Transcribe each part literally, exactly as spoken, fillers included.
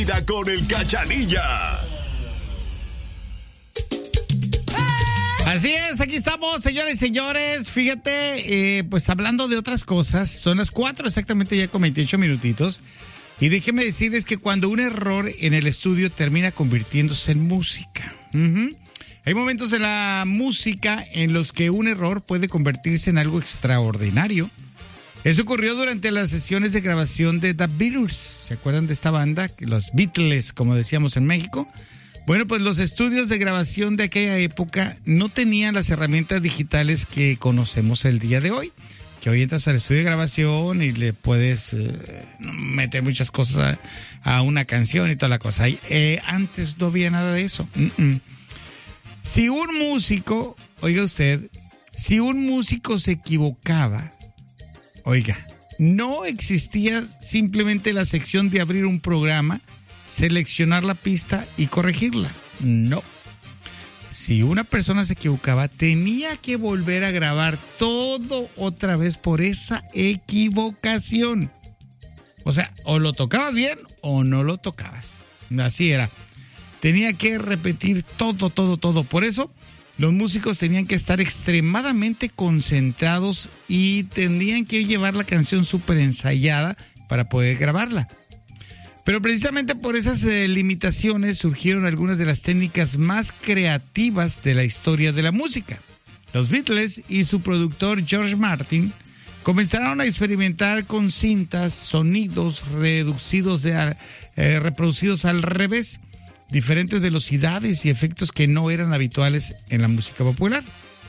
Con el Cachanilla. Así es, aquí estamos, señores y señores. Fíjate, eh, pues hablando de otras cosas, son las cuatro exactamente ya con veintiocho minutitos. Y déjenme decirles que cuando un error en el estudio termina convirtiéndose en música. Uh-huh. Hay momentos en la música en los que un error puede convertirse en algo extraordinario. Eso ocurrió durante las sesiones de grabación de The Beatles. ¿Se acuerdan de esta banda? Los Beatles, como decíamos en México. Bueno, pues los estudios de grabación de aquella época no tenían las herramientas digitales que conocemos el día de hoy. Que hoy entras al estudio de grabación y le puedes eh, meter muchas cosas a, a una canción y toda la cosa. Y, eh, antes no había nada de eso. Mm-mm. Si un músico, oiga usted, si un músico se equivocaba, oiga, no existía simplemente la sección de abrir un programa, seleccionar la pista y corregirla. No. Si una persona se equivocaba, tenía que volver a grabar todo otra vez por esa equivocación. O sea, o lo tocabas bien o no lo tocabas. Así era. Tenía que repetir todo, todo, todo. Por eso los músicos tenían que estar extremadamente concentrados y tenían que llevar la canción súper ensayada para poder grabarla. Pero precisamente por esas eh, limitaciones surgieron algunas de las técnicas más creativas de la historia de la música. Los Beatles y su productor George Martin comenzaron a experimentar con cintas, sonidos reducidos de, eh, reproducidos al revés, diferentes velocidades y efectos que no eran habituales en la música popular.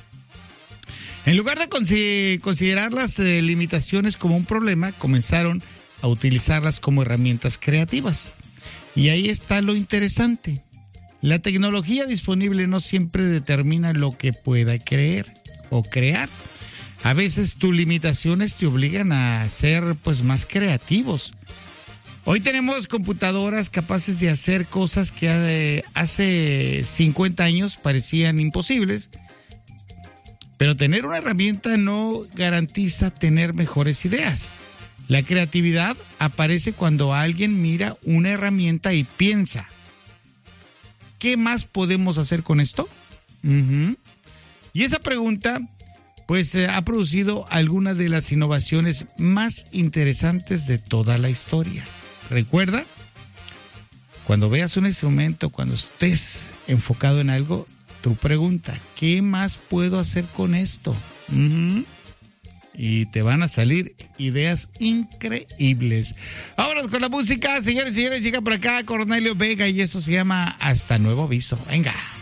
En lugar de consi- considerar las eh, limitaciones como un problema, comenzaron a utilizarlas como herramientas creativas. Y ahí está lo interesante. La tecnología disponible no siempre determina lo que pueda creer o crear. A veces tus limitaciones te obligan a ser pues más creativos. Hoy tenemos computadoras capaces de hacer cosas que eh, hace cincuenta años parecían imposibles, pero tener una herramienta no garantiza tener mejores ideas. La creatividad aparece cuando alguien mira una herramienta y piensa, ¿qué más podemos hacer con esto? Uh-huh. Y esa pregunta pues eh, ha producido algunas de las innovaciones más interesantes de toda la historia. Recuerda, cuando veas un instrumento, cuando estés enfocado en algo, tu pregunta, ¿qué más puedo hacer con esto? Uh-huh. Y te van a salir ideas increíbles. Vámonos con la música, señores y señores. Llega por acá Cornelio Vega y eso se llama Hasta Nuevo Aviso. Venga.